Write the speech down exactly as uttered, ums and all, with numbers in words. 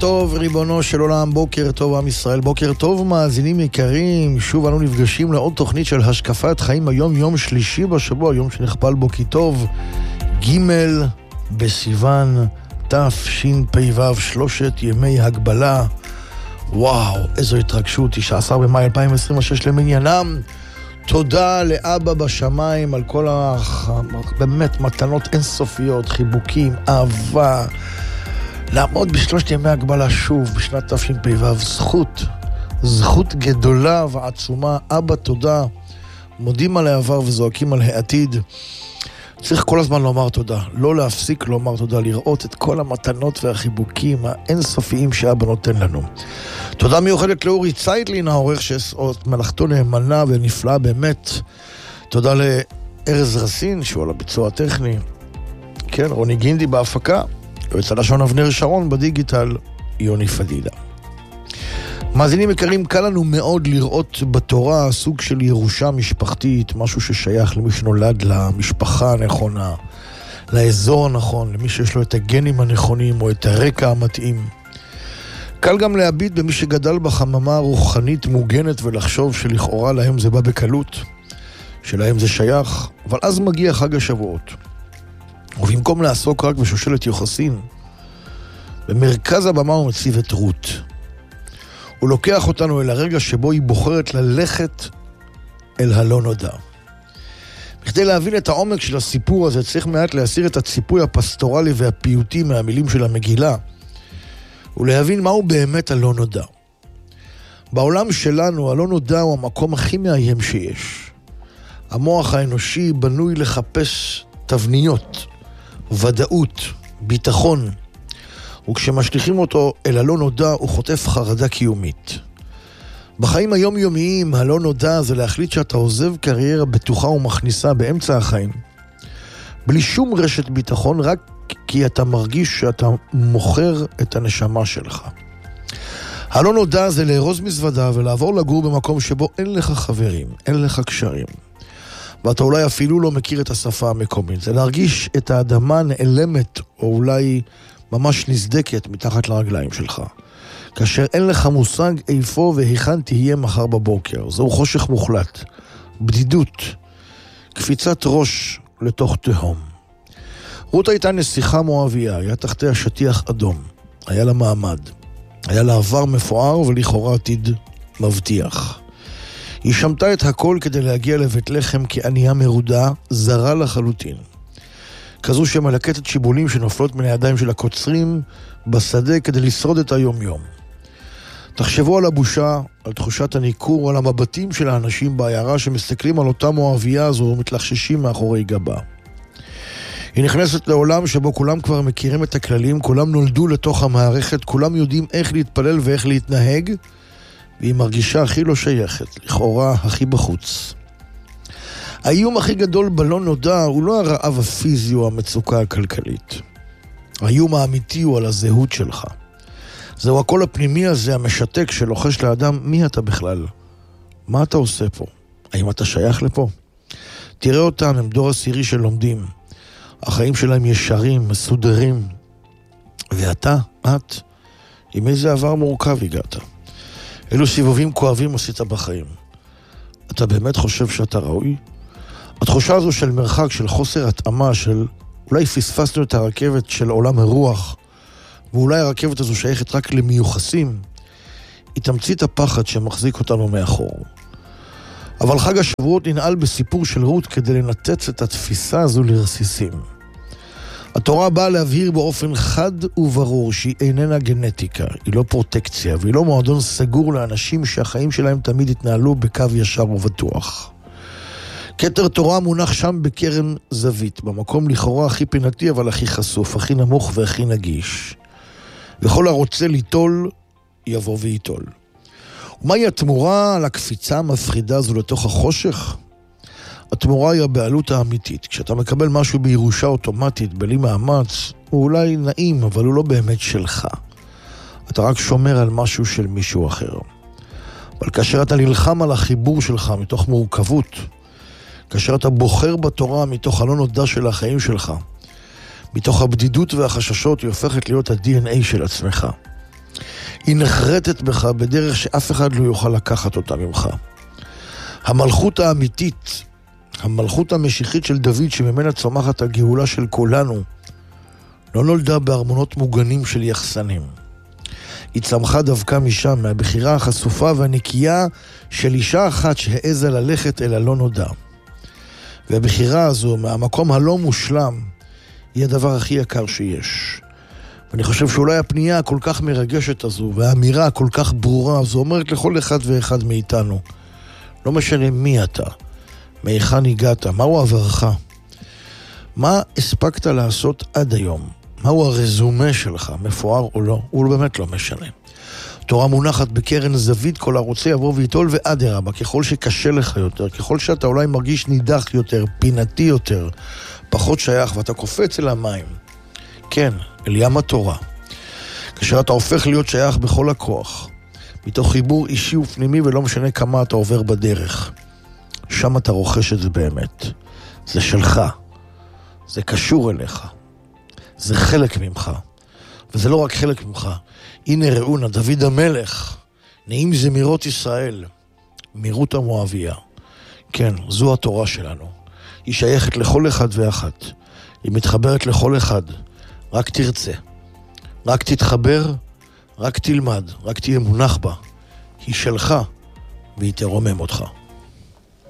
טוב, ריבונו של עולם, בוקר טוב עם ישראל, בוקר טוב מאזינים יקרים, שוב אנו נפגשים לעוד תוכנית של השקפת חיים היום, יום שלישי בשבוע, יום שנכפל בו כי טוב, ג' בסיוון תשפ"ו, שלושת ימי הגבלה. וואו, איזו התרגשות, תשעה עשר במאי אלפיים עשרים ושש למניינם. תודה לאבא בשמיים על כל ה... באמת מתנות אינסופיות, חיבוקים, אהבה. לעמוד בשלושת ימי הגבלה שוב בשנת תשפ"ו, זכות, זכות גדולה ועצומה. אבא תודה, מודים על העבר וזועקים על העתיד. צריך כל הזמן לומר תודה, לא להפסיק לומר תודה, לראות את כל המתנות והחיבוקים האינסופיים שאבא נותן לנו. תודה מיוחדת לאורי צייטלין, העורך שעושה מלאכתו נאמנה ונפלאה באמת. תודה לארז רסין שהוא על הביצוע הטכני. כן, רוני גינדי בהפקה. יועץ הלשון אבנר שרון, בדיגיטל יוני פדידה. מאזינים יקרים, קל לנו מאוד לראות בתורה סוג של ירושה משפחתית, משהו ששייך למי שנולד למשפחה הנכונה, לאזור הנכון, למי שיש לו את הגנים הנכונים או את הרקע המתאים. קל גם להביט במי שגדל בחממה רוחנית מוגנת ולחשוב שלכאורה להם זה בא בקלות, שלהם זה שייך, אבל אז מגיע חג השבועות. ובמקום לעסוק רק בשושלת יוחסין, במרכז הבמה הוא מציב את רות. הוא לוקח אותנו אל הרגע שבו היא בוחרת ללכת אל הלא נודע. בכדי להבין את העומק של הסיפור הזה, צריך מעט להסיר את הציפוי הפסטורלי והפיוטי מהמילים של המגילה, ולהבין מהו באמת הלא נודע. בעולם שלנו, הלא נודע הוא המקום הכי מאיים שיש. המוח האנושי בנוי לחפש תבניות, ודאות, ביטחון, וכשמשליכים אותו אל הלא נודע הוא חוטף חרדה קיומית. בחיים היומיומיים הלא נודע זה להחליט שאתה עוזב קריירה בטוחה ומכניסה באמצע החיים, בלי שום רשת ביטחון, רק כי אתה מרגיש שאתה מוכר את הנשמה שלך. הלא נודע זה לארוז מזוודה ולעבור לגור במקום שבו אין לך חברים, אין לך קשרים. ואתה אולי אפילו לא מכיר את השפה המקומית. זה להרגיש את האדמה נעלמת, או אולי ממש נסדקת מתחת לרגליים שלך. כאשר אין לך מושג איפה והיכן תהיה מחר בבוקר. זהו חושך מוחלט, בדידות, קפיצת ראש לתוך תהום. רות הייתה נסיכה מואביה, היה תחתיה שטיח אדום. היה לה מעמד. היה לה עבר מפואר ולכאורה עתיד מבטיח. היא שמתה את הכל כדי להגיע לבית לחם כענייה מרודה, זרה לחלוטין. כזו שמלקטת שיבולים שנופלות מן הידיים של הקוצרים בשדה כדי לשרוד את היום-יום. תחשבו על הבושה, על תחושת הניכור, על המבטים של האנשים בעיירה שמסתכלים על אותה מואביה הזו ומתלחששים מאחורי גבה. היא נכנסת לעולם שבו כולם כבר מכירים את הכללים, כולם נולדו לתוך המערכת, כולם יודעים איך להתפלל ואיך להתנהג, והיא מרגישה הכי לא שייכת, לכאורה הכי בחוץ. האיום הכי גדול בלא נודע הוא לא הרעב הפיזי או המצוקה הכלכלית. האיום האמיתי הוא על הזהות שלך. זהו הקול הפנימי הזה המשתק שלוחש לאדם, מי אתה בכלל? מה אתה עושה פה? האם אתה שייך לפה? תראה אותם, הם דור עשירי של לומדים. החיים שלהם ישרים, מסודרים. ואתה, את, עם איזה עבר מורכב הגעת? אילו סיבובים כואבים עשית בחיים? אתה באמת חושב שאתה ראוי? התחושה הזו של מרחק, של חוסר התאמה, של אולי פספסנו את הרכבת של עולם הרוח, ואולי הרכבת הזו שייכת רק למיוחסים, היא תמצית הפחד שמחזיק אותנו מאחור. אבל חג השבועות ננעל בסיפור של רות כדי לנתץ את התפיסה הזו לרסיסים. התורה באה להבהיר באופן חד וברור שהיא איננה גנטיקה, היא לא פרוטקציה, והיא לא מועדון סגור לאנשים שהחיים שלהם תמיד התנהלו בקו ישר ובטוח. כתר תורה מונח שם בקרן זווית, במקום לכאורה הכי פינתי אבל הכי חשוף, הכי נמוך והכי נגיש. וכל הרוצה ליטול, יבוא ויטול. ומהי התמורה על הקפיצה המפחידה הזו לתוך החושך? התמורה היא הבעלות האמיתית. כשאתה מקבל משהו בירושה אוטומטית, בלי מאמץ, הוא אולי נעים, אבל הוא לא באמת שלך. אתה רק שומר על משהו של מישהו אחר. אבל כאשר אתה נלחם על החיבור שלך מתוך מורכבות, כאשר אתה בוחר בתורה מתוך הלא נודע של החיים שלך, מתוך הבדידות והחששות, היא הופכת להיות ה-די אן איי של עצמך. היא נחרטת בך בדרך שאף אחד לא יוכל לקחת אותה ממך. המלכות האמיתית, המלכות המשיחית של דוד שממנה צומחת הגאולה של כולנו, לא נולדה בארמונות מוגנים של יחסנים. היא צמחה דווקא משם, מהבחירה החשופה והנקייה של אישה אחת שהעזה ללכת אל הלא נודע. והבחירה הזו, מהמקום הלא מושלם, היא הדבר הכי יקר שיש. ואני חושב שאולי הפנייה הכל כך מרגשת הזו, והאמירה הכל כך ברורה הזו, אומרת לכל אחד ואחד מאיתנו, לא משנה מי אתה, מאיכן הגעת, מהו עברך, מה הספקת לעשות עד היום, מהו הרזומה שלך, מפואר או לא, הוא באמת לא משנה. תורה מונחת בקרן זווית, כל הרוצה יבוא ויטול ואדרבה, ככל שקשה לך יותר, ככל שאתה אולי מרגיש נידח יותר, פינתי יותר, פחות שייך, ואתה קופץ אל המים, כן, אל ים התורה, כאשר אתה הופך להיות שייך בכל הכוח, מתוך חיבור אישי ופנימי, ולא משנה כמה אתה עובר בדרך, שם אתה רוכש את זה באמת. זה שלך, זה קשור אליך, זה חלק ממך, וזה לא רק חלק ממך. הנה ראונה, דוד המלך, נעים זמירות ישראל, מירות המואביה. כן, זו התורה שלנו. היא שייכת לכל אחד ואחת. היא מתחברת לכל אחד. רק תרצה. רק תתחבר, רק תלמד, רק תהיה מונח בה. היא שלך, והיא תרומם אותך.